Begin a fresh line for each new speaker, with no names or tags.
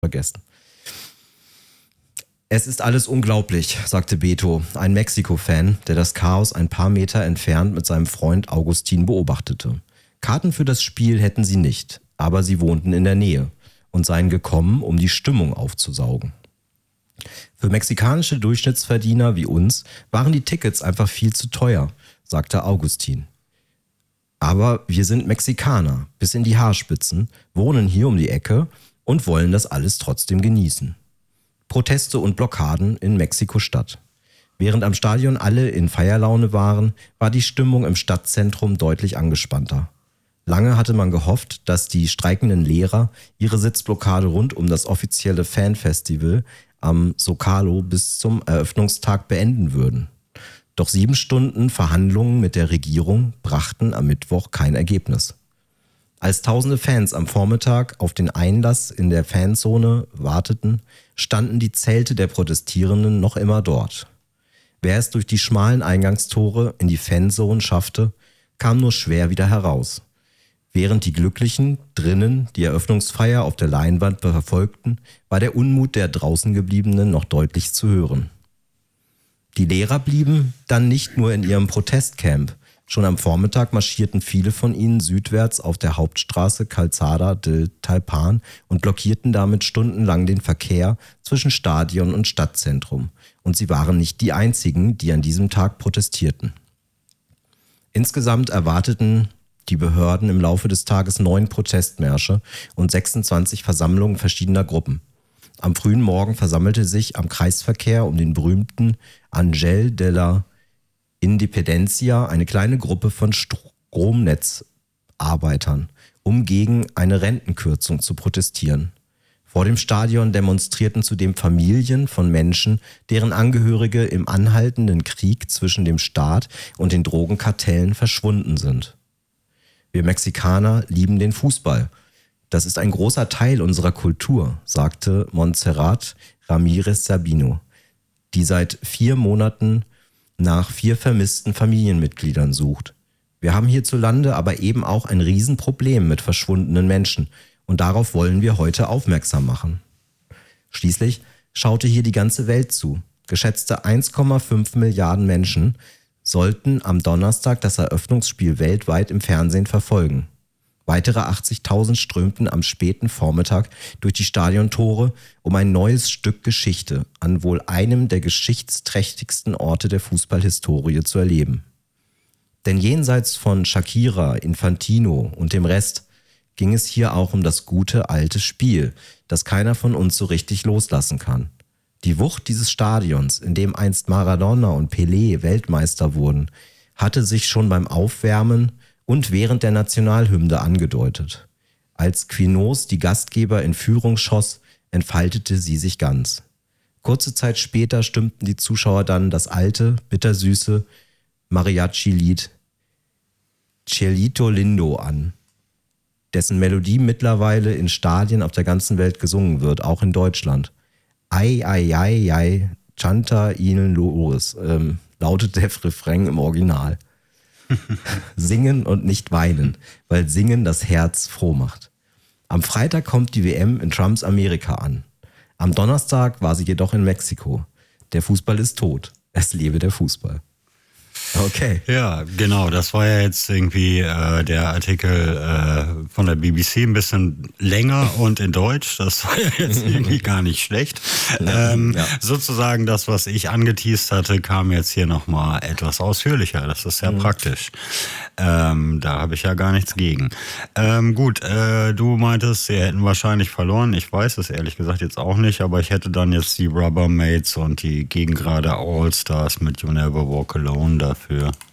vergessen. Es ist alles unglaublich, sagte Beto, ein Mexiko-Fan, der das Chaos ein paar Meter entfernt mit seinem Freund Augustin beobachtete. Karten für das Spiel hätten sie nicht, aber sie wohnten in der Nähe und seien gekommen, um die Stimmung aufzusaugen. Für mexikanische Durchschnittsverdiener wie uns waren die Tickets einfach viel zu teuer, sagte Augustin. Aber wir sind Mexikaner, bis in die Haarspitzen, wohnen hier um die Ecke und wollen das alles trotzdem genießen. Proteste und Blockaden in Mexiko-Stadt. Während am Stadion alle in Feierlaune waren, war die Stimmung im Stadtzentrum deutlich angespannter. Lange hatte man gehofft, dass die streikenden Lehrer ihre Sitzblockade rund um das offizielle Fanfestival am Zócalo bis zum Eröffnungstag beenden würden. Doch 7 Stunden Verhandlungen mit der Regierung brachten am Mittwoch kein Ergebnis. Als tausende Fans am Vormittag auf den Einlass in der Fanzone warteten, standen die Zelte der Protestierenden noch immer dort. Wer es durch die schmalen Eingangstore in die Fanzone schaffte, kam nur schwer wieder heraus. Während die Glücklichen drinnen die Eröffnungsfeier auf der Leinwand verfolgten, war der Unmut der draußen gebliebenen noch deutlich zu hören. Die Lehrer blieben dann nicht nur in ihrem Protestcamp. Schon am Vormittag marschierten viele von ihnen südwärts auf der Hauptstraße Calzada del Talpan und blockierten damit stundenlang den Verkehr zwischen Stadion und Stadtzentrum. Und sie waren nicht die einzigen, die an diesem Tag protestierten. Insgesamt erwarteten die Behörden im Laufe des Tages 9 Protestmärsche und 26 Versammlungen verschiedener Gruppen. Am frühen Morgen versammelte sich am Kreisverkehr um den berühmten Ángel de la Independencia eine kleine Gruppe von Stromnetzarbeitern, um gegen eine Rentenkürzung zu protestieren. Vor dem Stadion demonstrierten zudem Familien von Menschen, deren Angehörige im anhaltenden Krieg zwischen dem Staat und den Drogenkartellen verschwunden sind. Wir Mexikaner lieben den Fußball. Das ist ein großer Teil unserer Kultur, sagte Montserrat Ramírez Sabino, die seit 4 Monaten nach 4 vermissten Familienmitgliedern sucht. Wir haben hierzulande aber eben auch ein Riesenproblem mit verschwundenen Menschen und darauf wollen wir heute aufmerksam machen. Schließlich schaute hier die ganze Welt zu. Geschätzte 1,5 Milliarden Menschen sollten am Donnerstag das Eröffnungsspiel weltweit im Fernsehen verfolgen. Weitere 80.000 strömten am späten Vormittag durch die Stadiontore, um ein neues Stück Geschichte an wohl einem der geschichtsträchtigsten Orte der Fußballhistorie zu erleben. Denn jenseits von Shakira, Infantino und dem Rest ging es hier auch um das gute alte Spiel, das keiner von uns so richtig loslassen kann. Die Wucht dieses Stadions, in dem einst Maradona und Pelé Weltmeister wurden, hatte sich schon beim Aufwärmen und während der Nationalhymne angedeutet. Als Quinoz die Gastgeber in Führung schoss, entfaltete sie sich ganz. Kurze Zeit später stimmten die Zuschauer dann das alte, bittersüße Mariachi-Lied Cielito Lindo an, dessen Melodie mittlerweile in Stadien auf der ganzen Welt gesungen wird, auch in Deutschland. Ai, ai, ai, ai, chanta ihnen Loris, lautet der Refrain im Original. Singen und nicht weinen, weil Singen das Herz froh macht. Am Freitag kommt die WM in Trumps Amerika an. Am Donnerstag war sie jedoch in Mexiko. Der Fußball ist tot. Es lebe der Fußball. Okay.
Ja, genau. Das war ja jetzt irgendwie der Artikel von der BBC, ein bisschen länger und in Deutsch. Das war ja jetzt irgendwie gar nicht schlecht. Ja. Sozusagen das, was ich angeteast hatte, kam jetzt hier nochmal etwas ausführlicher. Das ist ja praktisch. Da habe ich ja gar nichts gegen. Gut, du meintest, sie hätten wahrscheinlich verloren. Ich weiß es ehrlich gesagt jetzt auch nicht, aber ich hätte dann jetzt die Rubbermaids und die Gegengrade All-Stars mit You Never Walk Alone dafür.